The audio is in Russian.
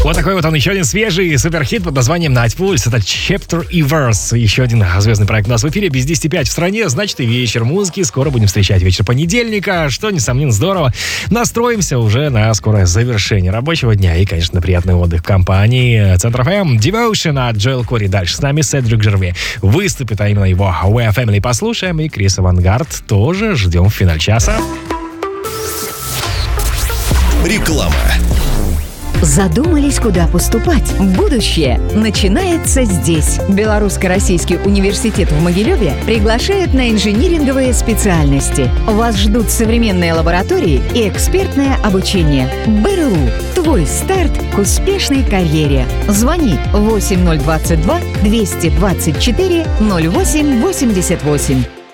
Вот такой вот он, еще один свежий суперхит под названием Night Pulse. Это Chapter и Verse. Еще один звездный проект у нас в эфире. Без 10:05 в стране, значит и вечер музыки. Скоро будем встречать вечер понедельника, что, несомненно, здорово. Настроимся уже на скорое завершение рабочего дня и, конечно, приятный отдых в компании Центр ФМ. Devotion от Джоэл Кори. Дальше с нами Седрик Жерви выступит, а именно его We Are Family послушаем. И Крис Авангард тоже ждем в финале часа. Реклама. Задумались, куда поступать? Будущее начинается здесь. Белорусско-российский университет в Могилеве приглашает на инжиниринговые специальности. Вас ждут современные лаборатории и экспертное обучение. БРУ. Твой старт к успешной карьере. Звони 8022 224 0888.